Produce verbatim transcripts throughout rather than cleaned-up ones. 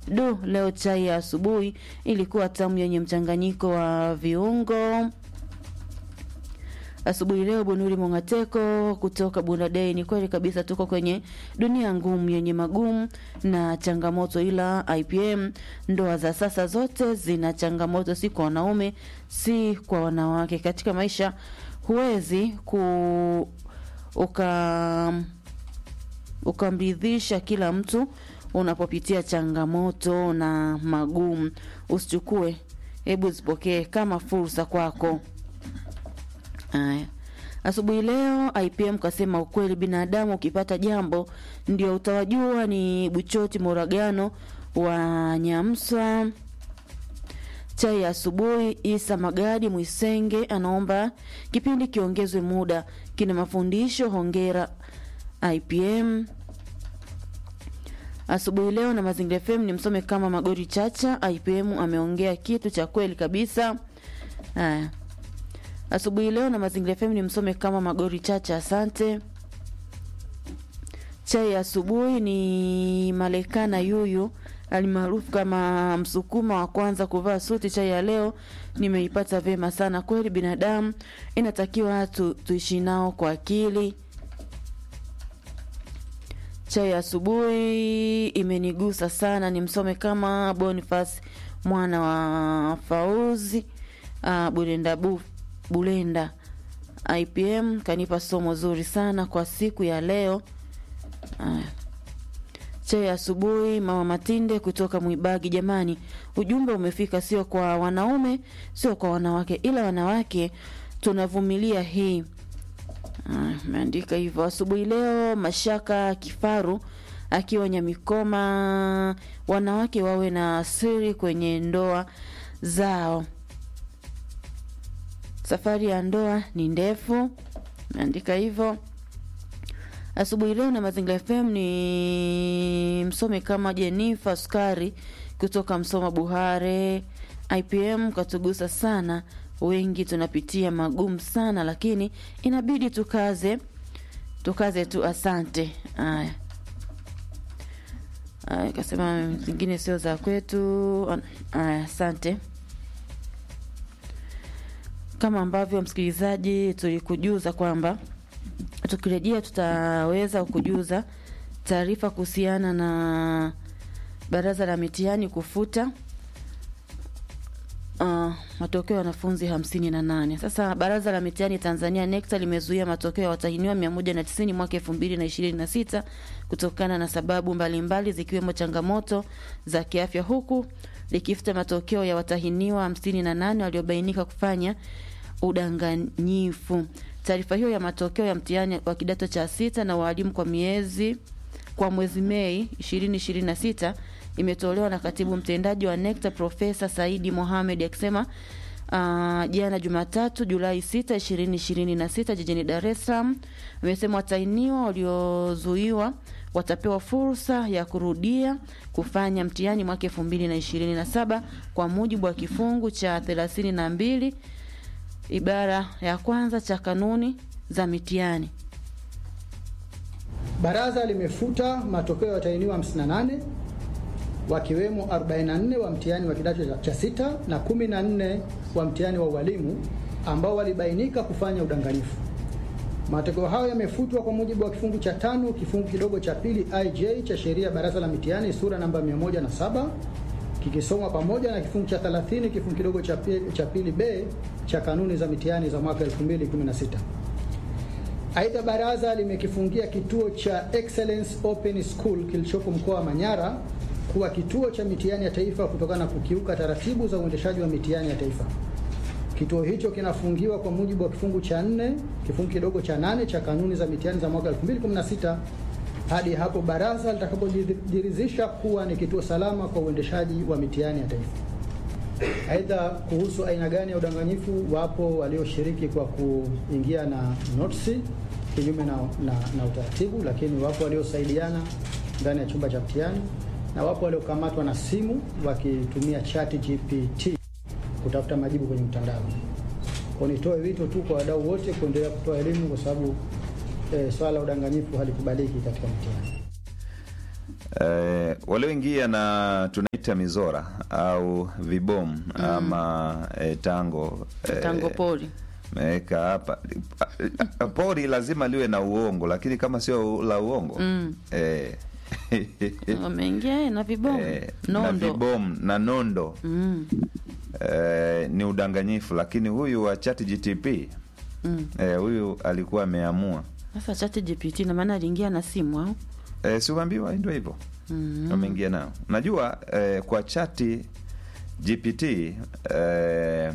Du, leo chai ya asubuhi ilikuwa tamu yenye mchanganyiko wa viungo. Asubuhi leo Bunuri Mongateko kutoka Bundadei, ni kweli kabisa tuko kwenye dunia ngumu yenye magumu na changamoto, ila I P M ndoa za sasa zote zina changamoto, si kwa wanaume si kwa wanawake. Katika maisha huwezi ku uka ukamridhisha kila mtu unapopitia changamoto na magumu. Usichukue, hebu zipokee kama fursa kwako. Aya. Asubuhi leo I P M kasema ukweli binadamu ukipata jambo ndio utawajua. Ni Buchoti Moragano wa Nyamswa. Chai ya asubuhi. Isa Magadi Mwisenge anaomba kipindi kiongezwe muda, kina mafundisho. Hongera I P M. Asubuhi leo na Mazingira F M ni msome kama Magori Chacha. I P M ameongea kitu cha kweli kabisa. Haya. Asubuhi leo na Mazingira F M ni msome kama Magori Chacha, asante. Chai ya asubuhi ni Malekana Yuyu alimaarufu kama Msukuma wa kwanza kuvaa suti. Chai ya leo nimeipata vema sana. Kweli binadamu inatakiwa tu, tuishi nao kwa akili. Chai ya asubuhi imenigusa sana, ni msome kama Boniface mwana wa Fauzi uh, Bulenda bu, Bulenda. I P M kanipa somo zuri sana kwa siku ya leo. Uh, Chai ya asubuhi Mama Matinde kutoka Mwibagi. Jamani, ujumbe umefika, sio kwa wanaume sio kwa wanawake, ila wanawake tunavumilia hii. Ameandika uh, hivyo. Asubuhi leo Mashaka Kifaru akiwa Nyamikoma, wanawake wawe na siri kwenye ndoa zao, safari ya ndoa ni ndefu. Ameandika hivyo. Asubuhi leo na Mazingira F M ni msome kama Jennifer Sukari kutoka Msoma Buhare. I P M katugusa sana, wengi tunapitia magumu sana, lakini inabidi tukaze tukaze tu, asante. Haya. Haya, kasema zingine sio za kwetu. Haya, asante. Kama ambavyo msikilizaji tulikujuza kwamba tukirejea tutaweza kukujuza taarifa kuhusiana na Baraza la Mitihani kufuta Uh, matokeo ya wanafunzi hamsini na nane. Sasa Baraza la Mitihani Tanzania NECTA limezuia matokeo ya watahiniwa mia moja na tisini mwaka elfu mbili na ishirini na sita kutokana na sababu mbalimbali zikiwemo changamoto za kiafya, huku likifuta matokeo ya watahiniwa hamsini na nane waliobainika kufanya udanganyifu. Taarifa hiyo ya matokeo ya mtihani wa kidato cha sita na walimu kwa miezi kwa mwezi Mei ishirini ishirini na sita imetolewa na Katibu Mtendaji wa NECTA Profesa Saidi Mohamed, akisema uh, jana Jumatatu Julai sita ishirini ishirini na sita jijini Dar es Salaam. Amesema watahiniwa waliozuiwa watapewa fursa ya kurudia kufanya mtihani mwaka elfu mbili na ishirini na saba kwa mujibu wa kifungu cha thelathini na mbili ibara ya kwanza cha kanuni za mitihani. Baraza limefuta matokeo ya watahiniwa hamsini na nane wakiwemo arobaini na nne wa mtihani wa kidato cha sita na kumi na nne wa mtihani wa ualimu ambao walibainika kufanya udanganyifu. Matokeo hayo yamefutwa kwa mujibu wa kifungu cha tano kifungu kidogo cha pili I J cha sheria ya Baraza la Mitihani sura namba mia moja na saba kikisomwa pamoja na kifungu cha thelathini kifungu kidogo cha pili, cha pili B cha kanuni za mitihani za mwaka elfu mbili kumi na sita. Aidha, baraza limekifungia kituo cha Excellence Open School kilichopo mkoa wa Manyara kuwa kituo cha mitihani ya taifa kutokana na kukiuka taratibu za uendeshaji wa mitihani ya taifa. Kituo hicho kinafungiwa kwa mujibu wa kifungu cha nne kifungu kidogo cha nane cha kanuni za mitihani za mwaka elfu mbili kumi na sita hadi hapo baraza litakapojiridhisha kuwa ni kituo salama kwa uendeshaji wa mitihani ya taifa. Aidha, kuhusu aina gani ya udanganyifu, wapo walioshiriki kwa kuingia na notisi kinyume na, na, na utaratibu, lakini wapo waliosaidiana ndani ya chumba cha mtihani na wapo waliokamatwa na simu wakitumia chat G P T kutafuta majibu kwenye mtandao. Kwa nitoe wito tu kwa wadau wote kuendelea kutoa elimu kwa sababu eh, swala la udanganyifu halikubaliki katika mtihani. Eh, walioingia na tunaita mizora au vibomu mm. ama eh, tango eh, tango pori meweka hapa pori lazima liwe na uongo, lakini kama sio la uongo mm. eh wameingia na vibomu eh, nondo na vibomu na nondo mm. eh, ni udanganyifu, lakini huyu wa ChatGPT mm. eh, huyu alikuwa ameamua. Sasa ChatGPT na maana aliingia na simu au eh, si uambiwa ndio hivyo mm. wameingia nao. Najua eh, kwa ChatGPT eh,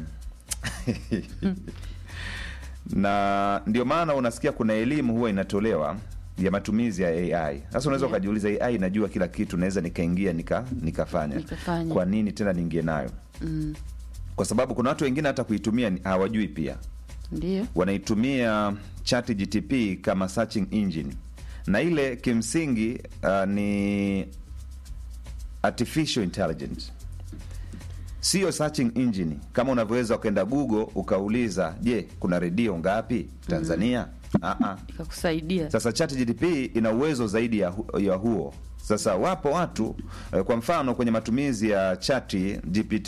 na ndio maana unasikia kuna elimu huwa inatolewa ya matumizi ya A I. Sasa unaweza yeah. ukajiuliza A I inajua kila kitu, naweza nikaingia nika nikafanya. Nikafanya. Kwa nini tena niingie nayo? Mm. Kwa sababu kuna watu wengine hata kuitumia hawajui pia. Ndio. Wanaitumia ChatGPT kama searching engine. Na ile kimsingi uh, ni artificial intelligence. Sio searching engine kama unavyoweza ukaenda Google ukauliza, je, kuna redio ngapi Tanzania? Mm. Ah ah. Ikakusaidia. Sasa ChatGPT ina uwezo zaidi ya, hu, ya huo. Sasa wapo watu eh, kwa mfano kwenye matumizi ya ChatGPT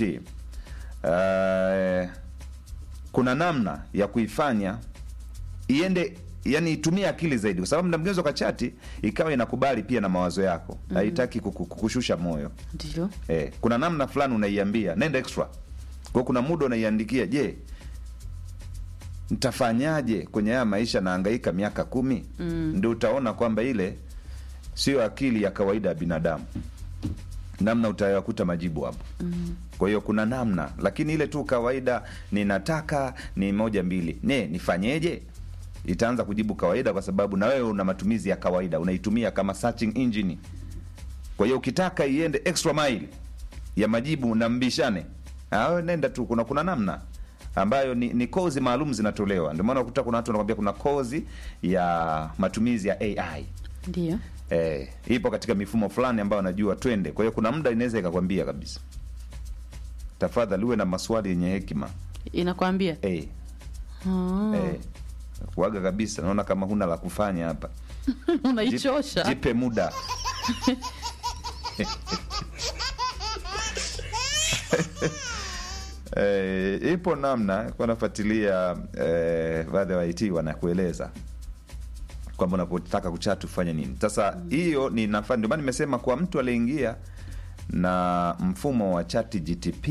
eh, kuna namna ya kuifanya iende, yani itumie akili zaidi, kwa sababu mnamgezo kwa chati ikawa inakubali pia na mawazo yako. Mm. Haitaki kukushusha moyo. Ndio. Eh, kuna namna fulani unaiambia, nenda extra. Kwa kuna muda unaiandikia, je, nitafanyaje kwenye haya maisha nahangaika miaka kumi? Mm. Ndio utaona kwamba ile sio akili ya kawaida ya binadamu. Namna utayakuta majibu hapo. Mm. Kwa hiyo kuna namna, lakini ile tu kawaida ninataka ni moja mbili. Ne, nifanyeje? Itaanza kujibu kawaida, kwa sababu na wewe una matumizi ya kawaida, unaitumia kama searching engine. Kwa hiyo ukitaka iende extra mile ya majibu na mbishane, ah, nenda tu, kuna kuna namna ambayo ni, ni kozi maalum zinatolewa. Ndio maana ukuta kuna watu wanakuambia kuna kozi ya matumizi ya A I. Ndio. Eh, ipo katika mifumo fulani ambayo anajua twende. Kwa hiyo kuna muda inaweza ikakwambia kabisa, tafadhali uwe na maswali yenye hekima. Inakwambia? Eh. Oh. Eh. Kuaga kabisa, naona kama huna la kufanya hapa. Unaichosha. Jipe muda. Eh, ipo namna kwa nafuatilia eh, baadhi ya I T wanakueleza kwamba unapotaka kuchatu ufanye nini. Sasa hiyo mm. ni nafasi, ndio maana nimesema kwa mtu aliyeingia na mfumo wa ChatGPT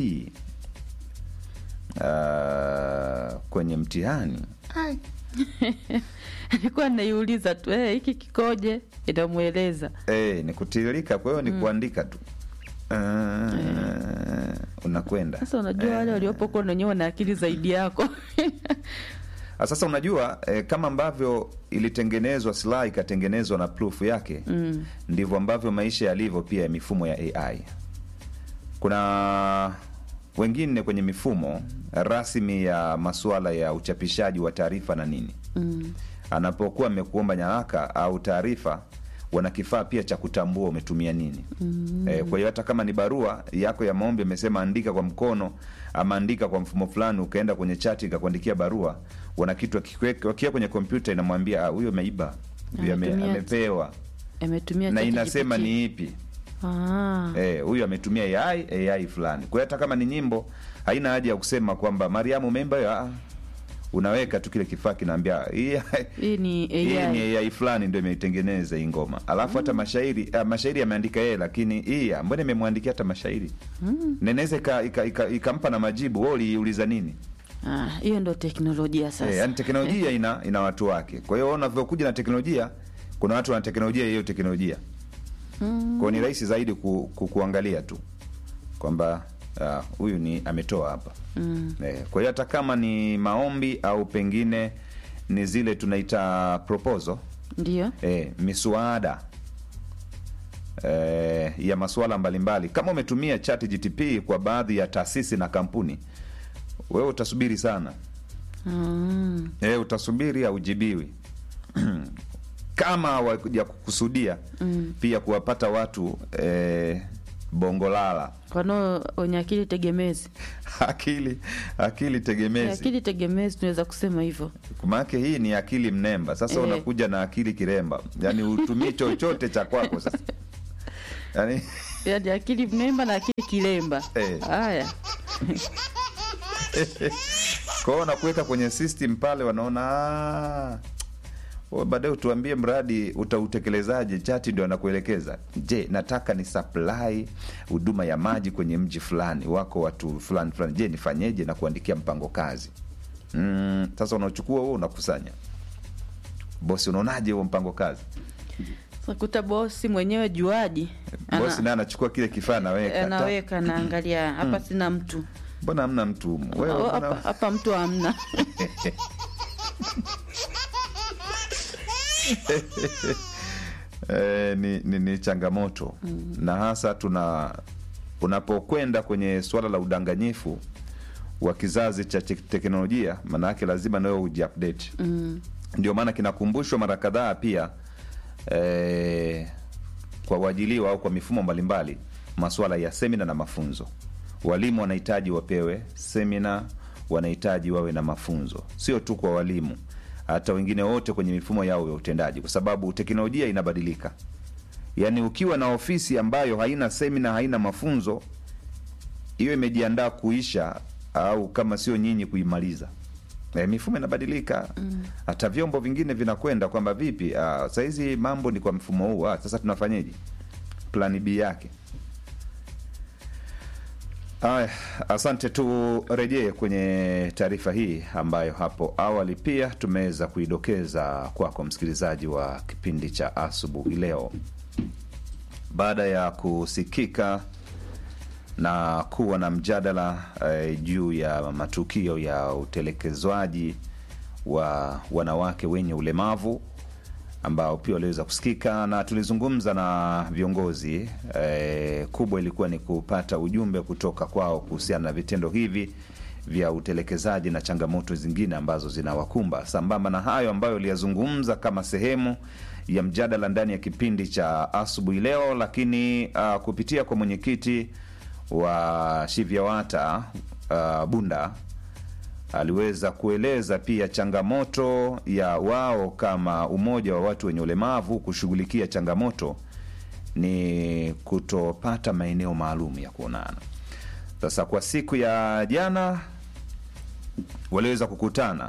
uh, kwenye mtihani. Ai. Nilikuwa naiuliza tu, eh, hiki kikoje? Inamueleza. Eh, ni kutiririka, kwa hiyo ni mm. kuandika tu. Uh, eh. Unakwenda. Sasa unajua eh. wale waliopo kwa wenyewe na akili zaidi yako. Sasa unajua eh, kama ambavyo ilitengenezwa silaha ikatengenezwa na proof yake, mm. ndivyo ambavyo maisha yalivyo pia ya mifumo ya A I. Kuna wengine kwenye mifumo rasmi ya masuala ya uchapishaji wa taarifa na nini, mm. anapokuwa amekuomba nyaraka au taarifa, wana kifaa pia cha kutambua umetumia nini. Mm. Eh, kwa hiyo hata kama ni barua yako ya maombi amesema andika kwa mkono ama andika kwa mfumo fulani, ukaenda kwenye chati ikakuandikia barua, wana kitu wakiweka kwenye kompyuta inamwambia, ah, huyo ameiba, huyo amepewa, ametumia na inasema ni ipi. Ah. Eh, huyu ametumia A I, A I fulani. Kwa hiyo hata kama ni nyimbo haina haja ya kusema kwamba Mariamu umeimba hiyo, ah. Unaweka tu kile kifaa kinaambia hii hii ni A I. Hii ni A I fulani ndio imeitengeneza hii ngoma. Alafu mm. hata mashairi, uh, mashairi yameandika yeye, lakini hii mbona imemwandikia hata mashairi? Mm. Neneze ikampa ika, ika na majibu, wewe uliuliza nini? Ah, hiyo ndio teknolojia sasa. Eh, yani teknolojia ina ina watu wake. Kwa hiyo unavyokuja na teknolojia, kuna watu wana teknolojia hiyo teknolojia. Mm. Kwa ni rahisi zaidi ku, ku, kuangalia tu kwamba huyu uh, ni ametoa hapa. Mm. Eh, kwa hiyo hata kama ni maombi au pengine ni zile tunaita proposal, ndio eh, miswada eh, ya masuala mbalimbali, kama umetumia ChatGPT kwa baadhi ya taasisi na kampuni, wewe utasubiri sana. Mm. Eh, utasubiri au jibiwi. Kama ya kukusudia mm. pia kuwapata watu eh, bongolala. Kwa no wenye akili tegemezi. akili akili tegemezi. Akili tegemezi tunaweza kusema hivyo. Kwa maana hii ni akili mnemba. Sasa e. unakuja na akili kiremba. Yaani utumie chochote cha kwako sasa. Yaani yaani akili mnemba na akili kilemba. Eh. Haya. Kwa hiyo nakuweka kwenye system pale, wanaona ah, wewe baadaye utuambie mradi utautekelezaje, chati ndio anakuelekeza. Je, nataka ni supply huduma ya maji kwenye mji fulani, wako watu fulani fulani. Je, nifanyeje? Na kuandikia mpango kazi. Mm, sasa unachukua wewe unakusanya. Bosi, unaonaje huo mpango kazi? Sasa kuta bosi mwenyewe juaji. Bosi naye anachukua kile kifaa na weka. Anaweka na angalia hapa hmm. Sina mtu. Mbona hamna mtu? Wewe hapa hapa mtu hamna. E, ni, ni, ni changamoto mm. Na hasa tuna unapokwenda kwenye swala la udanganyifu wa kizazi cha teknolojia, maana yake lazima nawe ujiupdate mm. Ndio maana kinakumbushwa mara kadhaa pia e, kwa wajiliwa au kwa mifumo mbalimbali masuala ya semina na mafunzo. Walimu wanahitaji wapewe semina, wanahitaji wawe na mafunzo, sio tu kwa walimu, hata wengine wote kwenye mifumo yao ya utendaji, kwa sababu teknolojia inabadilika. Yaani ukiwa na ofisi ambayo haina semina, haina mafunzo, hiyo imejiandaa kuisha, au kama sio nyinyi kuimaliza. E, mifumo inabadilika. Mm. Hata vyombo vingine vinakwenda kwamba vipi, sasa hizi mambo ni kwa mfumo huu, ah, sasa tunafanyaje? Plani B yake. Ay, asante. Turejee kwenye taarifa hii ambayo hapo awali pia tumeweza kuidokeza kwako msikilizaji wa kipindi cha asubuhi leo. Baada ya kusikika na kuwa na mjadala eh, juu ya matukio ya utelekezwaji wa wanawake wenye ulemavu ambao pia waliweza kusikika, na tulizungumza na viongozi eh, kubwa ilikuwa ni kupata ujumbe kutoka kwao kuhusiana na vitendo hivi vya utelekezaji na changamoto zingine ambazo zinawakumba. Sambamba na hayo ambayo aliyazungumza kama sehemu ya mjadala ndani ya kipindi cha asubuhi leo, lakini uh, kupitia kwa mwenyekiti wa Shivyawata uh, Bunda aliweza kueleza pia changamoto ya wao kama umoja wa watu wenye ulemavu kushughulikia changamoto ni kutopata maeneo maalum ya kuonana. Sasa kwa siku ya jana waliweza kukutana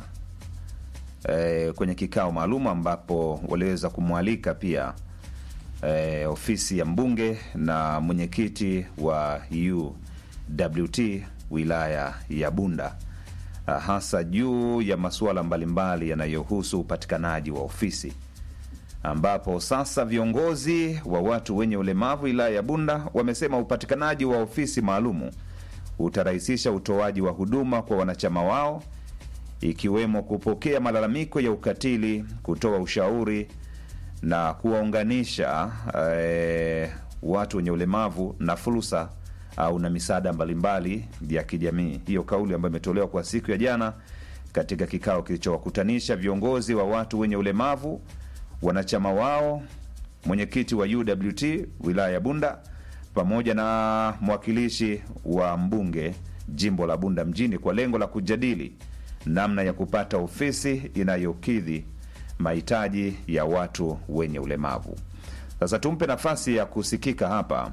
e, kwenye kikao maalum ambapo waliweza kumwalika pia e, ofisi ya mbunge na mwenyekiti wa U W T wilaya ya Bunda, hasa juu ya masuala mbalimbali yanayohusu upatikanaji wa ofisi, ambapo sasa viongozi wa watu wenye ulemavu wilaya ya Bunda wamesema upatikanaji wa ofisi maalumu utarahisisha utoaji wa huduma kwa wanachama wao, ikiwemo kupokea malalamiko ya ukatili, kutoa ushauri na kuwaunganisha e, watu wenye ulemavu na fursa au na misaada mbalimbali ya kijamii. Hiyo kauli ambayo imetolewa kwa siku ya jana katika kikao kilichowakutanisha viongozi wa watu wenye ulemavu, wanachama wao, mwenyekiti wa U W T wilaya ya Bunda pamoja na mwakilishi wa mbunge jimbo la Bunda mjini, kwa lengo la kujadili namna ya kupata ofisi inayokidhi mahitaji ya watu wenye ulemavu. Sasa tumpe nafasi ya kusikika hapa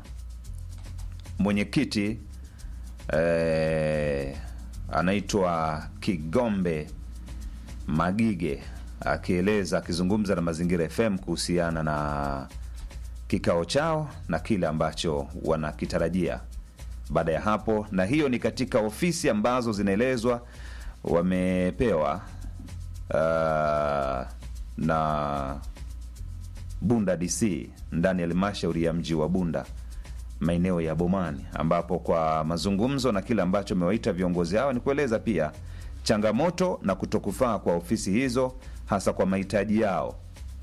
mwenyekiti eh, anaitwa Kigombe Magige, akieleza, akizungumza na Mazingira F M kuhusiana na kikao chao na kile ambacho wanakitarajia baada ya hapo. Na hiyo ni katika ofisi ambazo zinaelezwa wamepewa uh, na Bunda D C ndani ya halmashauri ya mji wa Bunda, maeneo ya Bomani, ambapo kwa mazungumzo na kile ambacho amewaita viongozi hao ni kueleza pia changamoto na kutokufaa kwa ofisi hizo, hasa kwa mahitaji yao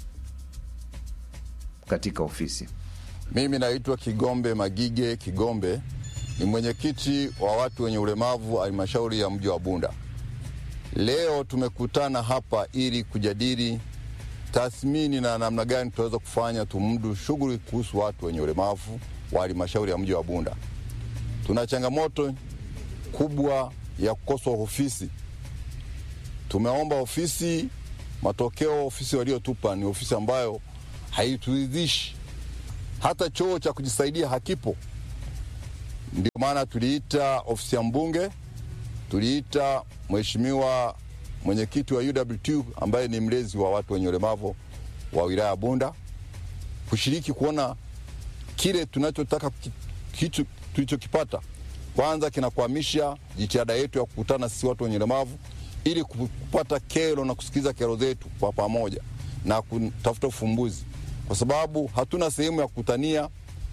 katika ofisi. Mimi naitwa Kigombe Magige Kigombe, ni mwenyekiti wa watu wenye ulemavu halmashauri ya mji wa Bunda. Leo tumekutana hapa ili kujadili tathmini na namna gani tutaweza kufanya tumudu shughuli kuhusu watu wenye ulemavu wa halmashauri ya mji wa Bunda. Tuna changamoto kubwa ya kukosa ofisi. Tumeomba ofisi, matokeo ofisi waliotupa ni ofisi ambayo haituridhishi hata choo cha kujisaidia hakipo. Ndio maana tuliita ofisi ya mbunge, tuliita mheshimiwa mwenyekiti wa U W T ambaye ni mlezi wa watu wenye ulemavu wa wilaya Bunda kushiriki kuona kile tunachotaka kitu tulichokipata kwanza kinakwamisha jitihada yetu ya kukutana sisi watu wenye ulemavu ili kupata kero na kusikiza kero zetu kwa pamoja na kutafuta ufumbuzi, kwa sababu hatuna sehemu ya kukutania.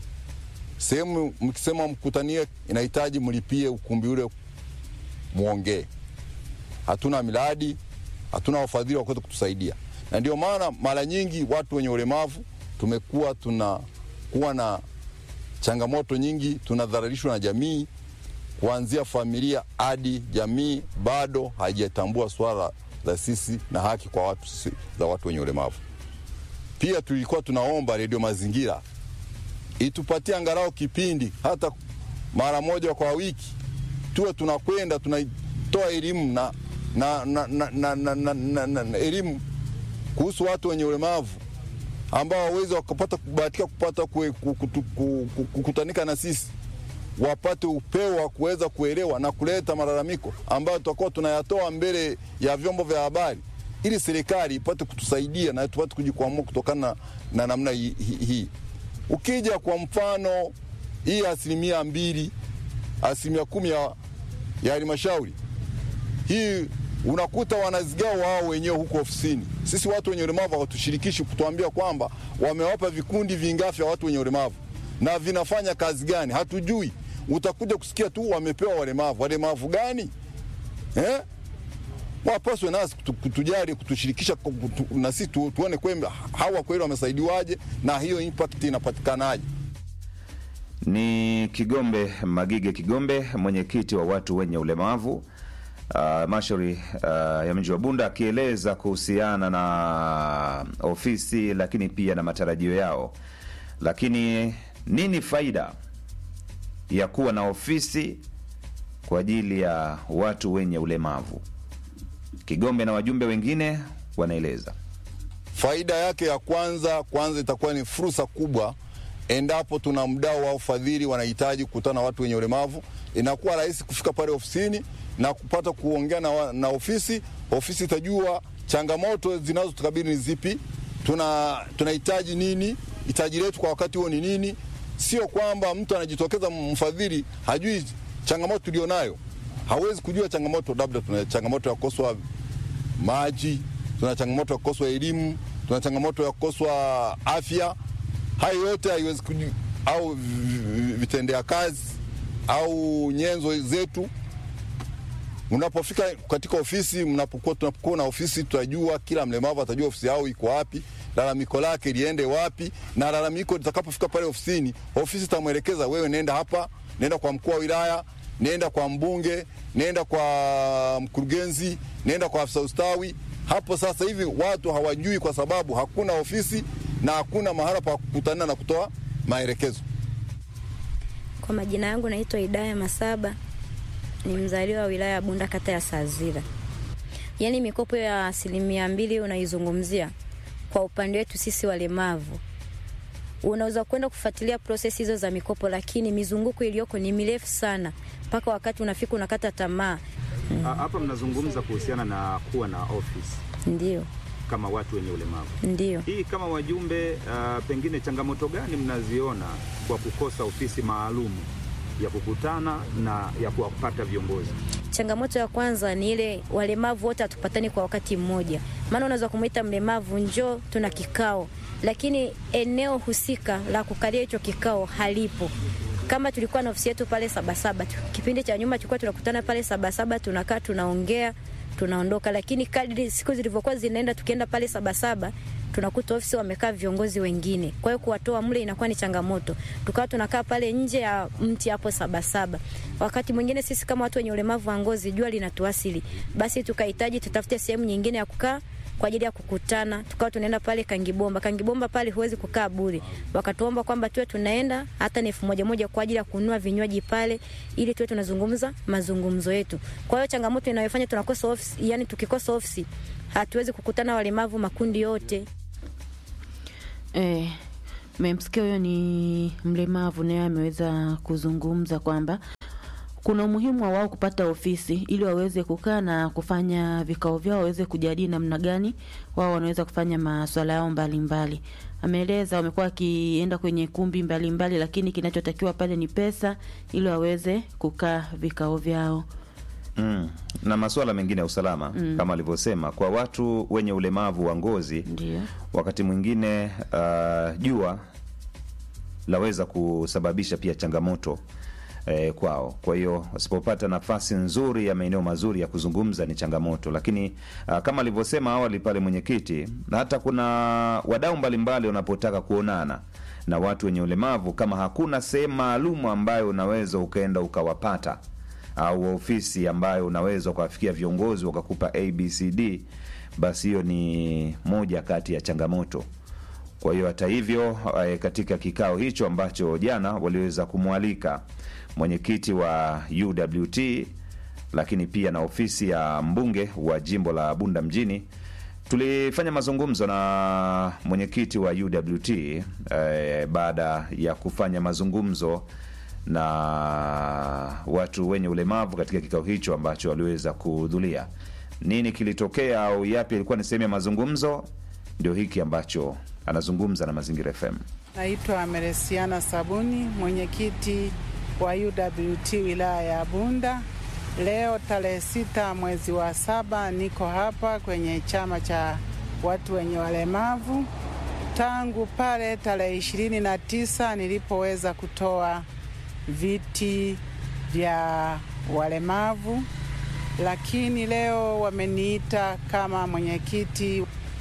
Sehemu mkisema mkutanie inahitaji mlipie ukumbi ule muongee. Hatuna miradi, hatuna wafadhili wa kuweza kutusaidia. Na ndio maana mara nyingi watu wenye ulemavu tumekuwa tuna kuwa na changamoto nyingi, tunadhalilishwa na jamii, kuanzia familia hadi jamii bado haijatambua swala la sisi na haki kwa watu sisi, za watu wenye ulemavu. Pia tulikuwa tunaomba Radio Mazingira itupatie angalau kipindi hata mara moja kwa wiki, tuwe tunakwenda tunatoa elimu na na na na, na, na, na, na, na, na elimu kuhusu watu wenye ulemavu ambao waweze wakapata kubahatika kupata kukutanika na sisi, wapate upeo wa kuweza kuelewa na kuleta malalamiko ambayo tutakuwa tunayatoa mbele ya vyombo vya habari ili serikali ipate kutusaidia na tupate kujikwamua kutokana na namna hii hi, hi. Ukija kwa mfano hii asilimia mbili, asilimia kumi ya, ya halmashauri hii unakuta wanazigawa wao wenyewe huko ofisini. Sisi watu wenye ulemavu hawatushirikishi kutuambia kwamba wamewapa vikundi vingapi vya watu wenye ulemavu na vinafanya kazi gani, hatujui. Utakuja kusikia tu wamepewa walemavu. Walemavu gani? Eh? Wapaswe nasi kutujali, kutushirikisha kutu, na sisi tu, tuone kwamba hawa kweli wamesaidiwaje na hiyo impact inapatikanaje. Ni Kigombe Magige Kigombe, mwenyekiti wa watu wenye ulemavu Uh, mashauri uh, ya mji wa Bunda, akieleza kuhusiana na ofisi lakini pia na matarajio yao. Lakini nini faida ya kuwa na ofisi kwa ajili ya watu wenye ulemavu? Kigombe na wajumbe wengine wanaeleza. Faida yake ya kwanza kwanza itakuwa ni fursa kubwa endapo tuna mdau wa ufadhili wanahitaji kukutana na watu wenye ulemavu. Inakuwa rahisi kufika pale ofisini na kupata kuongea na, na ofisi. Ofisi itajua changamoto zinazotukabili ni zipi, tuna tunahitaji nini, hitaji letu kwa wakati huo ni nini. Sio kwamba mtu anajitokeza mfadhili hajui changamoto tulionayo. Hawezi kujua changamoto, labda tuna changamoto ya kukoswa maji, tuna changamoto ya kukoswa elimu, tuna changamoto ya kukoswa afya. Hayo yote haiwezi kujua, au vitendea kazi au nyenzo zetu. Unapofika katika ofisi, mnapokuwa tunapokuwa na ofisi, tutajua kila mlemavu atajua ofisi yao iko wapi, lalamiko lake liende wapi, na lalamiko litakapofika pale ofisini, ofisi itamuelekeza, wewe nenda hapa, nenda kwa mkuu wa wilaya, nenda kwa mbunge, nenda kwa mkurugenzi, nenda kwa afisa ustawi. Hapo sasa hivi watu hawajui kwa sababu hakuna ofisi na hakuna mahala pa kukutana na kutoa maelekezo. Kwa majina yangu naitwa Idaya Masaba, ni mzaliwa wa wilaya ya Bunda, kata ya Sazira. Yaani mikopo ya asilimia mbili unaizungumzia kwa upande wetu sisi walemavu, unaweza kwenda kufuatilia process hizo za mikopo, lakini mizunguko iliyoko ni mirefu sana mpaka wakati unafika unakata tamaa. Hapa mnazungumza kuhusiana na kuwa na office. Ndio. Kama watu wenye ulemavu. Ndio. Hii kama wajumbe, uh, pengine changamoto gani mnaziona kwa kukosa ofisi maalum ya kukutana na ya kuwapata viongozi? Changamoto ya kwanza ni ile walemavu wote hatupatani kwa wakati mmoja. Maana unaweza kumuita mlemavu njoo tuna kikao, lakini eneo husika la kukalia hicho kikao halipo. Kama tulikuwa na ofisi yetu pale Sabasaba, kipindi cha nyuma tulikuwa tunakutana pale Sabasaba, tunakaa tunaongea, tunaondoka, lakini kadri siku zilivyokuwa zinaenda tukienda pale Sabasaba tunakuta ofisi wamekaa viongozi wengine. Kwa hiyo kuwatoa mle inakuwa ni changamoto. Tukawa tunakaa pale nje ya mti hapo Sabasaba. Wakati mwingine sisi kama watu wenye ulemavu wa ngozi jua linatuasili, basi tukahitaji tutafute sehemu nyingine ya kukaa kwa ajili ya kukutana. Tukawa tunaenda pale Kangibomba. Kangibomba pale huwezi kukaa bure. Wakatuomba kwamba tuwe tunaenda hata ni elfu moja moja kwa ajili ya kununua vinywaji pale ili tuwe tunazungumza mazungumzo yetu. Kwa hiyo changamoto inayofanya tunakosa ofisi, yani tukikosa ofisi hatuwezi kukutana walemavu makundi yote. Eh, Mmemsikia huyo ni mlemavu, naye ameweza kuzungumza kwamba kuna umuhimu wa wao kupata ofisi ili waweze kukaa na kufanya vikao vyao, waweze kujadili namna gani wao wanaweza kufanya masuala yao mbalimbali. Ameeleza wamekuwa wakienda kwenye kumbi mbalimbali mbali, lakini kinachotakiwa pale ni pesa ili waweze kukaa vikao vyao. Mm. Na masuala mengine ya usalama mm. kama alivyosema kwa watu wenye ulemavu wa ngozi. Ndiyo. Wakati mwingine uh, jua laweza kusababisha pia changamoto eh, kwao. Kwa hiyo wasipopata nafasi nzuri ya maeneo mazuri ya kuzungumza ni changamoto. Lakini uh, kama alivyosema awali pale mwenyekiti, na hata kuna wadau mbalimbali wanapotaka kuonana na watu wenye ulemavu, kama hakuna sehemu maalum ambayo unaweza ukaenda ukawapata au ofisi ambayo unaweza kuwafikia viongozi wakakupa A B C D, basi hiyo ni moja kati ya changamoto. Kwa hiyo hata hivyo katika kikao hicho ambacho jana waliweza kumwalika mwenyekiti wa U W T lakini pia na ofisi ya mbunge wa jimbo la Bunda mjini, tulifanya mazungumzo na mwenyekiti wa U W T eh, baada ya kufanya mazungumzo na watu wenye ulemavu katika kikao hicho ambacho waliweza kuhudhuria. Nini kilitokea au yapi ilikuwa ni sehemu ya mazungumzo? Ndio hiki ambacho anazungumza na Mazingira F M. Naitwa Meresiana Sabuni, mwenyekiti wa U W T wilaya ya Bunda. Leo tarehe sita mwezi wa saba niko hapa kwenye chama cha watu wenye walemavu. Tangu pale tarehe ishirini na tisa nilipoweza kutoa viti vya walemavu, lakini leo wameniita kama mwenyekiti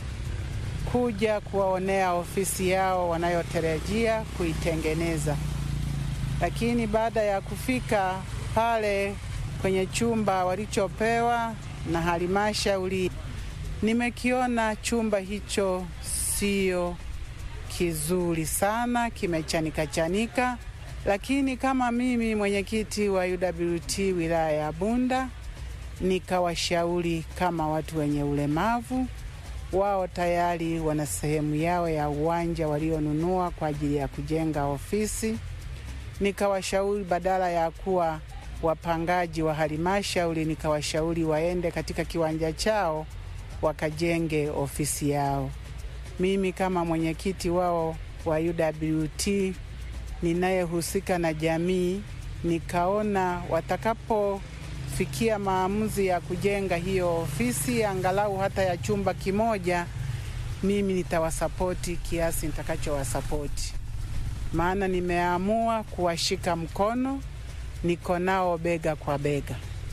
kuja kuwaonea ofisi yao wanayotarajia kuitengeneza. Lakini baada ya kufika pale kwenye chumba walichopewa na halmashauri, nimekiona chumba hicho sio kizuri sana, kimechanika chanika. Lakini kama mimi mwenyekiti wa U W T wilaya ya Bunda, nikawashauri kama watu wenye ulemavu, wao tayari wana sehemu yao ya uwanja walionunua kwa ajili ya kujenga ofisi. Nikawashauri badala ya kuwa wapangaji wa halmashauri, nikawashauri waende katika kiwanja chao wakajenge ofisi yao. Mimi kama mwenyekiti wao wa U W T ninayehusika na jamii, nikaona watakapofikia maamuzi ya kujenga hiyo ofisi angalau hata ya chumba kimoja, mimi nitawasapoti kiasi nitakachowasapoti. Maana nimeamua kuwashika mkono, niko nao bega kwa bega.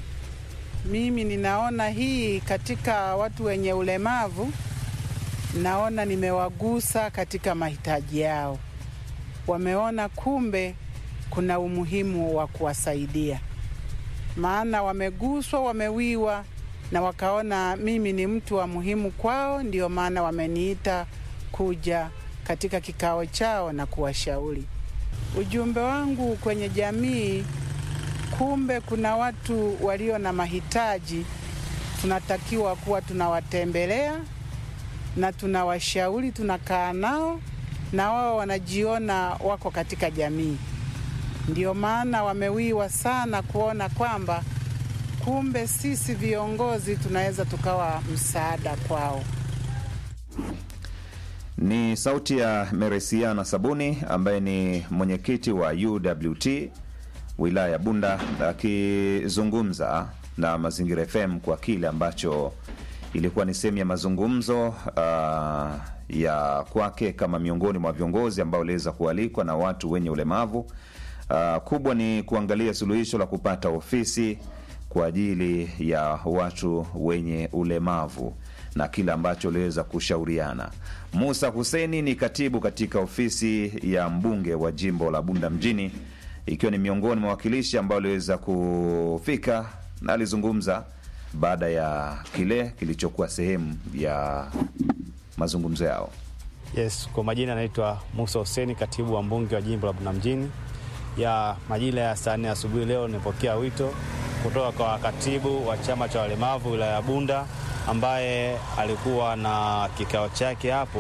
Mimi ninaona hii katika watu wenye ulemavu, naona nimewagusa katika mahitaji yao. Wameona kumbe kuna umuhimu wa kuwasaidia. Maana wameguswa, wamewiwa na wakaona mimi ni mtu wa muhimu kwao, ndio maana wameniita kuja katika kikao chao na kuwashauri. Ujumbe wangu kwenye jamii, kumbe kuna watu walio na mahitaji, tunatakiwa kuwa tunawatembelea na tunawashauri, tunakaa nao na wao wanajiona wako katika jamii. Ndio maana wamewiwa sana kuona kwamba kumbe sisi viongozi tunaweza tukawa msaada kwao. Ni sauti ya Meresiana Sabuni ambaye ni mwenyekiti wa U W T wilaya ya Bunda akizungumza na Mazingira F M kwa kile ambacho ilikuwa ni sehemu ya mazungumzo uh, ya kwake kama miongoni mwa viongozi ambao waliweza kualikwa na watu wenye ulemavu. Uh, kubwa ni kuangalia suluhisho la kupata ofisi kwa ajili ya watu wenye ulemavu na kile ambacho waliweza kushauriana. Musa Huseni ni katibu katika ofisi ya mbunge wa jimbo la Bunda mjini, ikiwa ni miongoni mwa wakilishi ambao waliweza kufika na alizungumza baada ya kile kilichokuwa sehemu ya mazungumzo yao. Yes, kwa majina naitwa Musa Huseni, katibu wa mbunge wa jimbo la Bunda mjini. Ya majira ya saa nne asubuhi leo nilipokea wito kutoka kwa katibu wa chama cha walemavu wilaya ya Bunda ambaye alikuwa na kikao chake hapo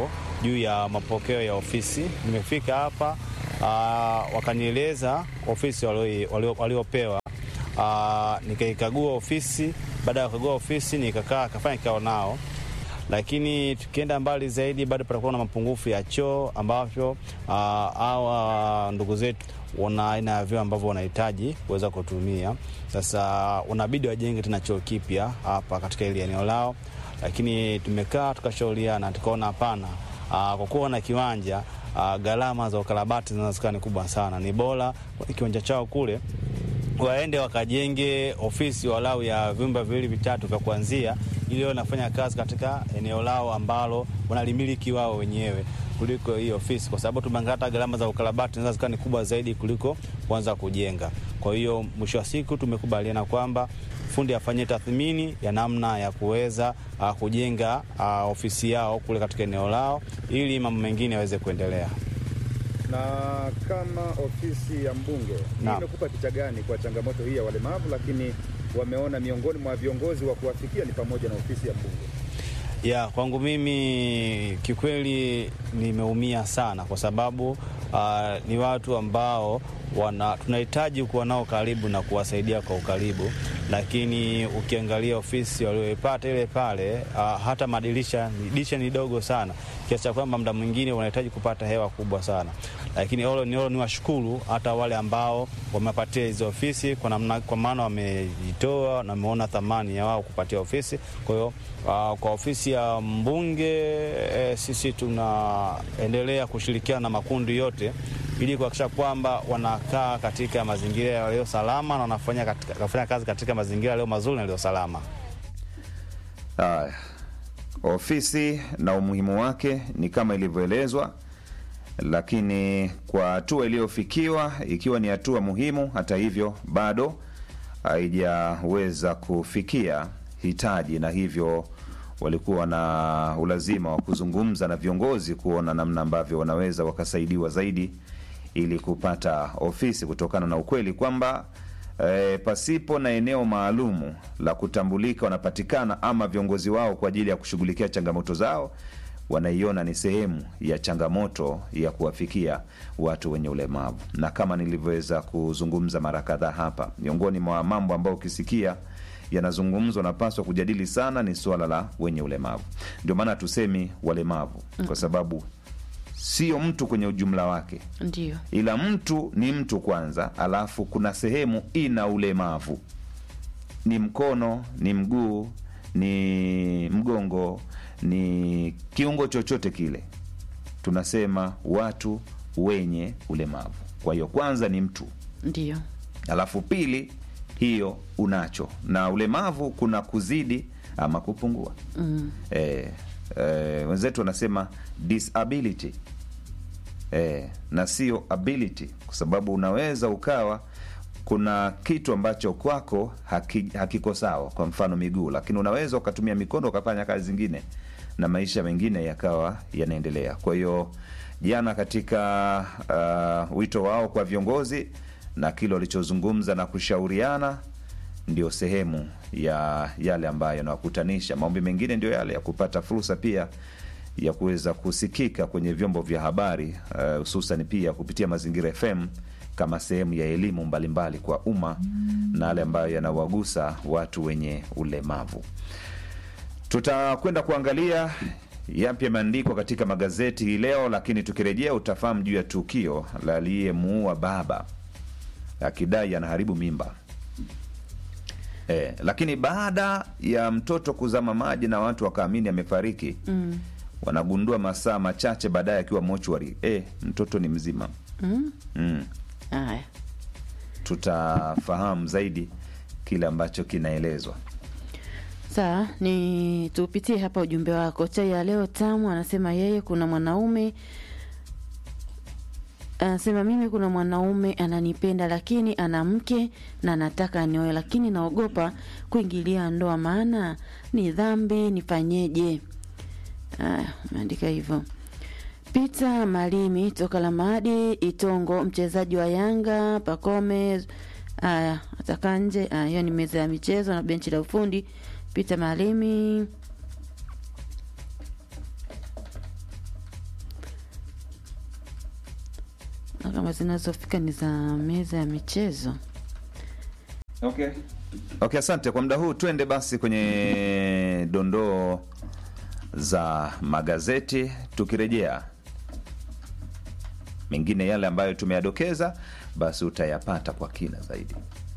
juu ya mapokeo ya ofisi. Nimefika hapa uh, wakanieleza ofisi waliopewa. Uh, nikaikagua ofisi. Baada ya kukagua ofisi nikakaa kafanya kikao nao, lakini tukienda mbali zaidi bado patakuwa na mapungufu ya choo ambavyo uh, hawa ndugu zetu wana aina ya vyoo ambavyo wanahitaji kuweza kutumia. Sasa unabidi wajenge tena choo kipya hapa katika ile eneo lao, lakini tumekaa tukashauriana tukaona hapana, uh, kwa kuwa na kiwanja uh, gharama za ukarabati zinaweza ni kubwa sana. Ni bora kiwanja chao kule waende wakajenge ofisi walau ya vyumba viwili vitatu vya kuanzia, ili wanafanya kazi katika eneo lao ambalo wanalimiliki wao wenyewe kuliko hii ofisi, kwa sababu tumangata gharama za ukarabati zinaweza kuwa ni kubwa zaidi kuliko kuanza kujenga. Kwa hiyo mwisho wa siku tumekubaliana kwamba fundi afanye tathmini ya namna ya kuweza uh, kujenga uh, ofisi yao kule katika eneo lao ili mambo mengine yaweze kuendelea. Na kama ofisi ya mbunge imekupa picha gani kwa changamoto hii ya walemavu, lakini wameona miongoni mwa viongozi wa kuwafikia ni pamoja na ofisi ya mbunge? Ya, kwangu mimi kikweli nimeumia sana kwa sababu uh, ni watu ambao wana tunahitaji kuwa nao karibu na kuwasaidia kwa ukaribu, lakini ukiangalia ofisi walioipata ile pale uh, hata madirisha dirisha ni dogo sana kiasi cha kwamba muda mwingine wanahitaji kupata hewa kubwa sana. Lakini ole ni ole ni washukuru hata wale ambao wamepatia hizo ofisi kwa namna, kwa maana wamejitoa na wameona thamani ya wao kupatia ofisi. Kwa hiyo uh, kwa ofisi ya mbunge eh, sisi tunaendelea kushirikiana na makundi yote ili kuhakikisha kwamba wanakaa katika mazingira yaliyo salama na wanafanya katika, wanafanya kazi katika mazingira yaliyo mazuri na yaliyo salama. Ah, ofisi na umuhimu wake ni kama ilivyoelezwa, lakini kwa hatua iliyofikiwa ikiwa ni hatua muhimu, hata hivyo bado haijaweza kufikia hitaji, na hivyo walikuwa na ulazima wa kuzungumza na viongozi kuona namna ambavyo wanaweza wakasaidiwa zaidi ili kupata ofisi, kutokana na ukweli kwamba e, pasipo na eneo maalumu la kutambulika wanapatikana ama viongozi wao kwa ajili ya kushughulikia changamoto zao, wanaiona ni sehemu ya changamoto ya kuwafikia watu wenye ulemavu. Na kama nilivyoweza kuzungumza mara kadhaa hapa, miongoni mwa mambo ambayo ukisikia yanazungumzwa na paswa kujadili sana ni swala la wenye ulemavu. Ndio maana tusemi walemavu, kwa sababu sio mtu kwenye ujumla wake. Ndio. Ila mtu ni mtu kwanza, alafu kuna sehemu ina ulemavu. Ni mkono, ni mguu, ni mgongo, ni kiungo chochote kile. Tunasema watu wenye ulemavu. Kwa hiyo kwanza ni mtu. Ndio. Alafu pili hiyo unacho. Na ulemavu kuna kuzidi ama kupungua. Mm. Eh, eh, wenzetu wanasema disability. Eh, na sio ability, kwa sababu unaweza ukawa kuna kitu ambacho kwako haki, hakiko sawa, kwa mfano miguu, lakini unaweza ukatumia mikono ukafanya kazi zingine na maisha mengine yakawa yanaendelea. Kwa hiyo jana katika uh, wito wao kwa viongozi na kile walichozungumza na kushauriana ndio sehemu ya yale ambayo yanawakutanisha. Maombi mengine ndio yale ya kupata fursa pia ya kuweza kusikika kwenye vyombo vya habari, hususan uh, pia kupitia Mazingira F M kama sehemu ya elimu mbalimbali kwa umma na yale ambayo yanawagusa watu wenye ulemavu. Tutakwenda kuangalia yapi yameandikwa katika magazeti hii leo, lakini tukirejea utafahamu juu ya tukio la aliyemuua baba akidai anaharibu mimba. Eh, lakini baada ya mtoto kuzama maji na watu wakaamini amefariki, mm. wanagundua masaa machache baadaye akiwa mochwari, eh, mtoto ni mzima. Mm. Mm. Haya. Tutafahamu zaidi kile ambacho kinaelezwa. Sawa, ni tupitie hapa ujumbe wako. Chai ya leo tamu, anasema yeye kuna mwanaume anasema mimi kuna mwanaume ananipenda lakini ana mke na anataka anioe, lakini naogopa kuingilia ndoa maana ni dhambi, nifanyeje? Ah, ameandika hivyo. Peter Malimi toka Lamadi Itongo, mchezaji wa Yanga Pakome. Aya, ataka nje. Ah, hiyo ni meza ya michezo na benchi la ufundi. Peter Malimi. zinazofika ni za meza ya michezo. Okay. Okay, asante kwa muda huu. Twende basi kwenye dondoo za magazeti, tukirejea mengine yale ambayo tumeyadokeza basi utayapata kwa kina zaidi.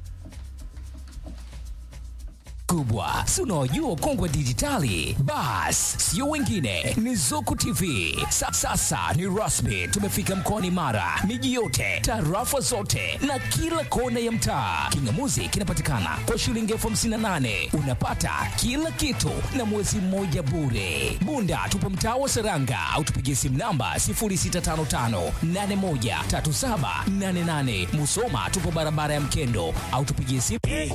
Kubwa, si unaojua ukongwe dijitali? Bas, sio wengine, ni Zuku T V. Sa, sasa ni rasmi, tumefika mkoani Mara, miji yote, tarafa zote na kila kona ya mtaa. Kingamuzi kinapatikana kwa shilingi elfu hamsini na nane. Unapata kila kitu na mwezi mmoja bure. Bunda tupo mtaa wa Seranga au tupigie simu namba sifuri sita tano tano nane moja tatu saba nane nane. Musoma tupo barabara ya Mkendo au tupigie simu